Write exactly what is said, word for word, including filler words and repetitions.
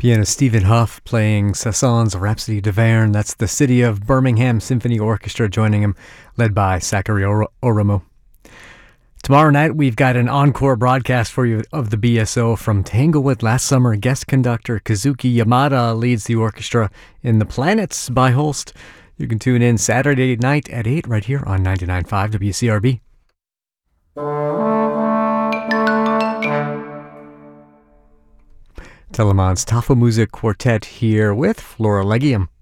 Pianist Stephen Huff playing Saint-Saëns' Rhapsody d'Auvergne. That's the City of Birmingham Symphony Orchestra joining him, led by Sakari Or- Oromo. Tomorrow night, we've got an encore broadcast for you of the B S O from Tanglewood last summer. Guest conductor Kazuki Yamada leads the orchestra in The Planets by Holst. You can tune in Saturday night at eight right here on ninety-nine point five W C R B. Telemann's Tafelmusik Quartet here with Flora Legium.